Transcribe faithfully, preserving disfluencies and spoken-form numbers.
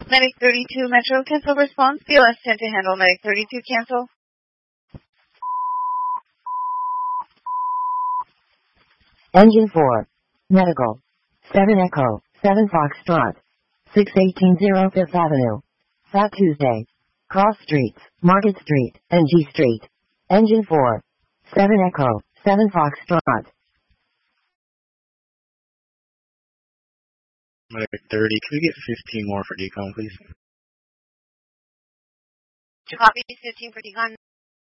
Medic thirty-two Metro, cancel response. B O S ten to handle. Medic thirty-two, cancel. Engine four. Medical. seven Echo, seven Foxtrot. six eighteen zero Fifth Avenue. Fat Tuesday. Cross Streets, Market Street, and G Street. Engine four. seven Echo, seven Foxtrot. Medic thirty, can we get fifteen more for decon, please? Copy, fifteen for decon.